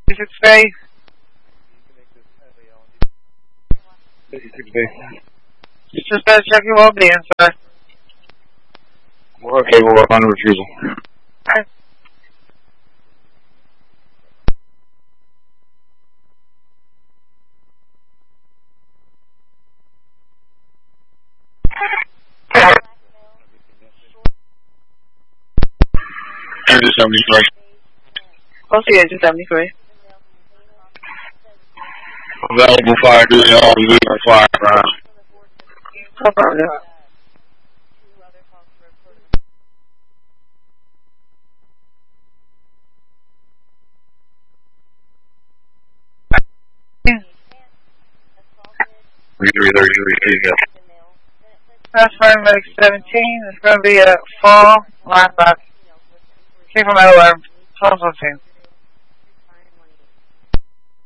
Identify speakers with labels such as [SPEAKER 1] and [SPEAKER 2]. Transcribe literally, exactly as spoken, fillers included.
[SPEAKER 1] fifty-six Bay.
[SPEAKER 2] fifty-six Bay.
[SPEAKER 1] Just better check your well-being, sir.
[SPEAKER 2] Okay, we'll work on the refusal.
[SPEAKER 1] Alright.
[SPEAKER 2] Engine seventy-three.
[SPEAKER 1] What's the engine seventy-three?
[SPEAKER 2] Available fire duty, all legal fire ground.
[SPEAKER 1] No problem.
[SPEAKER 2] three thirty-three, yes.
[SPEAKER 1] That's fire medic seventeen. It's going to be a fall line back. Keep from that alarm. twelve fifteen.